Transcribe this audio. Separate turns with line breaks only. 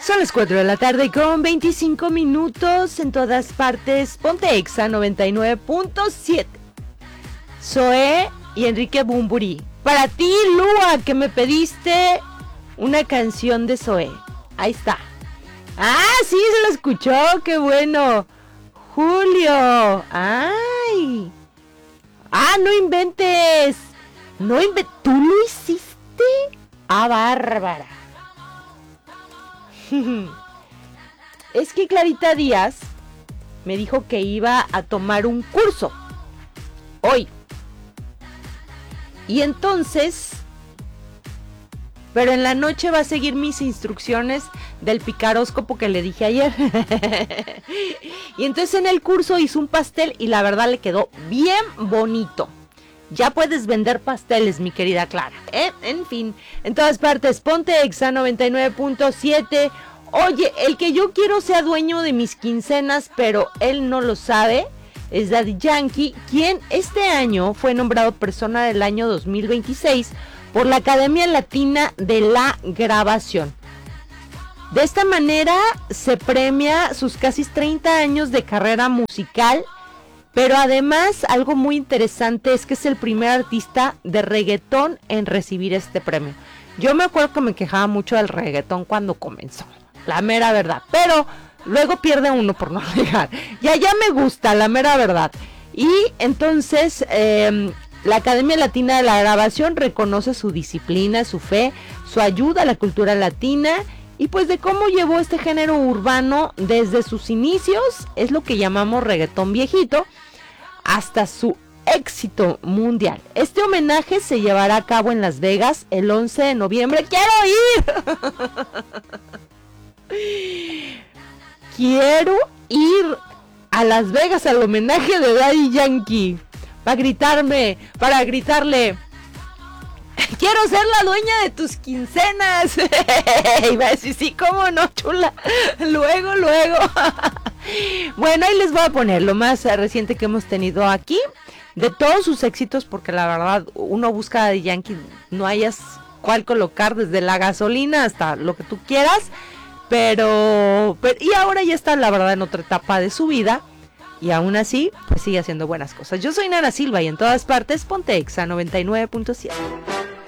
Son las 4 de la tarde con 25 minutos en todas partes. Ponte Exa 99.7. Zoé y Enrique Bunbury. Para ti, Lua, que me pediste una canción de Zoé. Ahí está. Ah, sí, se lo escuchó, qué bueno. Julio. Ay. Ah, no inventes. ¿Tú lo hiciste? Ah, bárbara. Es que Clarita Díaz me dijo que iba a tomar un curso hoy. Y entonces, pero en la noche va a seguir mis instrucciones del picaróscopo que le dije ayer. Y entonces en el curso hizo un pastel y la verdad le quedó bien bonito. Ya puedes vender pasteles, mi querida Clara. En fin, en todas partes, ponte Exa 99.7. Oye, el que yo quiero sea dueño de mis quincenas, pero él no lo sabe, es Daddy Yankee, quien este año fue nombrado Persona del Año 2026 por la Academia Latina de la Grabación. De esta manera se premia sus casi 30 años de carrera musical. Pero además, algo muy interesante es que es el primer artista de reggaetón en recibir este premio. Yo me acuerdo que me quejaba mucho del reggaetón cuando comenzó, la mera verdad. Pero luego pierde uno por no negar. Ya me gusta, la mera verdad. Y entonces, la Academia Latina de la Grabación reconoce su disciplina, su fe, su ayuda a la cultura latina. Y pues de cómo llevó este género urbano desde sus inicios, es lo que llamamos reggaetón viejito, hasta su éxito mundial. Este homenaje se llevará a cabo en Las Vegas el 11 de noviembre. ¡Quiero ir! Quiero ir a Las Vegas al homenaje de Daddy Yankee. Para gritarle... quiero ser la dueña de tus quincenas. Y va a decir, sí, cómo no, chula. Luego. Bueno, ahí les voy a poner lo más reciente que hemos tenido aquí, de todos sus éxitos, porque la verdad, uno busca de Yankee, no hayas cuál colocar, desde la gasolina hasta lo que tú quieras, pero y ahora ya está, la verdad, en otra etapa de su vida, y aún así, pues sigue haciendo buenas cosas. Yo soy Nara Silva y en todas partes, ponte Exa 99.7.